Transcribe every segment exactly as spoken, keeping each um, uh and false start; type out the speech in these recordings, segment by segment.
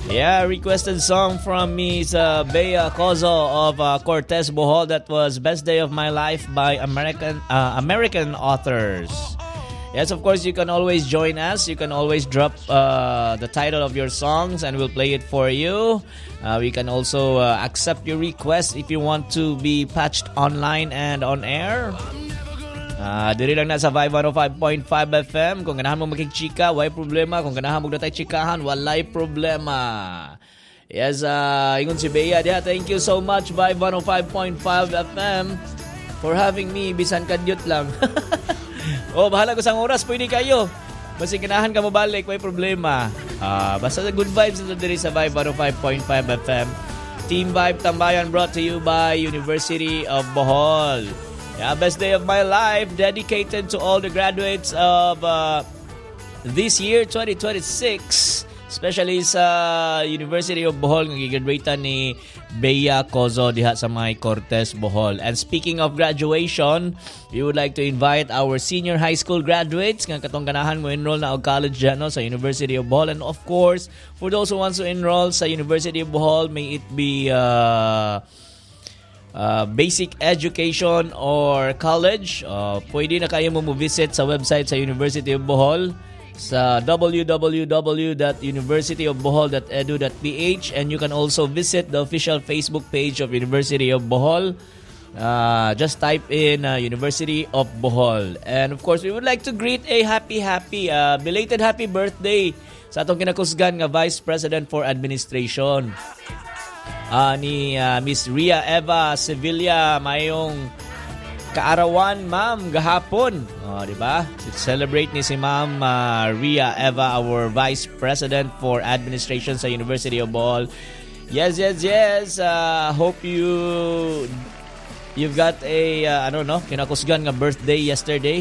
Yeah, requested song from Miss uh, Bea Cozo of uh, Cortez, Bohol. That was Best Day of My Life by American uh, American authors. Yes, of course, you can always join us. You can always drop uh, the title of your songs and we'll play it for you. Uh, we can also uh, accept your request if you want to be patched online and on air. Uh, diri lang na sa Vibe one oh five point five F M. Kung ganahan mo makikchika, why problema. Kung ganahan mo datay chikahan, walay problema. Yes, uh, ingon si Bea diha. Thank you so much, Vibe one oh five point five F M, for having me. Bisan kadyot lang. Oh, bahala ko sang oras, pwede kayo. Basta ganahan ka mo balik, may problema. Uh, basta good vibes na diri sa Vibe one oh five point five F M. Team Vibe Tambayan brought to you by University of Bohol. Yeah, best day of my life, dedicated to all the graduates of uh, this year, twenty twenty-six. Especially sa University of Bohol, ng gigraduate ni Bea Cozo diha sa may Cortez, Bohol. And speaking of graduation, we would like to invite our senior high school graduates nga katong ganahan mo enroll na og college dyan, no, sa University of Bohol. And of course, for those who wants to enroll sa University of Bohol, may it be uh, uh, basic education or college, uh, pwede na kayo mo visit sa website sa University of Bohol sa w w w dot university of bohol dot e d u dot p h, and you can also visit the official Facebook page of University of Bohol. Uh, just type in uh, University of Bohol. And of course, we would like to greet a happy, happy, uh, belated happy birthday sa atong kinakusgan nga Vice President for Administration. Uh, ni uh, Miss Ria Eva Sevilla, mayong kaarawan, ma'am, gahapon. Oh, di ba? Celebrate ni si Ma'am uh, Ria Eva, our Vice President for Administration sa University of Bohol. Yes, yes, yes. Uh, hope you you've got a uh, ano no, kinakusgan nga birthday yesterday.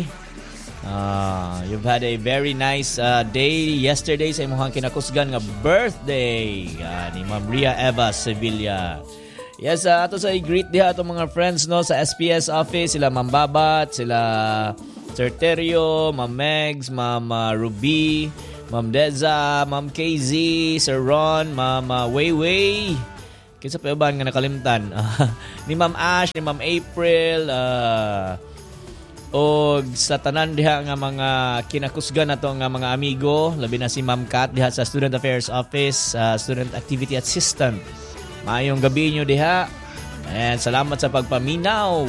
Uh, you've had a very nice uh, day yesterday sa imong kinakusgan nga birthday uh, ni Ma'am Ria Eva Sevilla. Yes, uh, ato sa i-greet diha atong mga friends no sa S P S office, sila Ma'am Babat, sila Sir Terio, Ma'am Megs, Ma'am uh, Ruby, Ma'am Deza, Ma'am K Z, Sir Ron, Ma'am uh, Wayway. Kinsa pa ba nga nakalimtan? Ni Ma'am Ash, ni Ma'am April, uh, og sa tanan diha nga mga kinakusgan nato nga mga amigo, labi na si Ma'am Kat diha sa Student Affairs Office, uh, Student Activity Assistant. Mayong gabi nyo diha. And salamat sa pagpaminaw.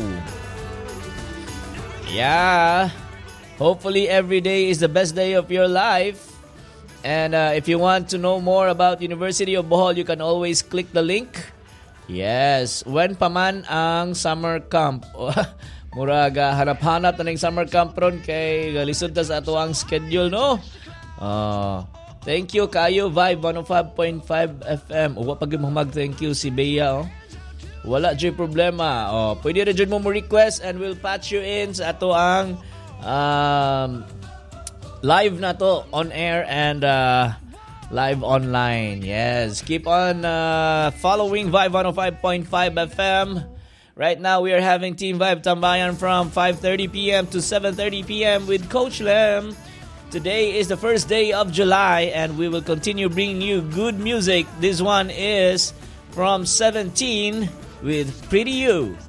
Yeah. Hopefully every day is the best day of your life. And uh, if you want to know more about University of Bohol, you can always click the link. Yes. When pa man ang summer camp. Muraga hanap-hanap na ng summer camp ron kay galisod ta sa ato ang schedule, no? Uh, Thank you kayo Vibe one oh five point five F M. O wa pag mo mag thank you si Bea, oh. Wala jay problema. Oh, pwede ra jud mo mo request and we'll patch you in sa ato ang um, live na to on air and uh, live online. Yes, keep on uh, following Vibe one oh five point five F M. Right now we are having Team Vibe Tambayan from five thirty p.m. to seven thirty p.m. with Coach Lem. Today is the first day of July and we will continue bringing you good music. This one is from seventeen with Pretty You.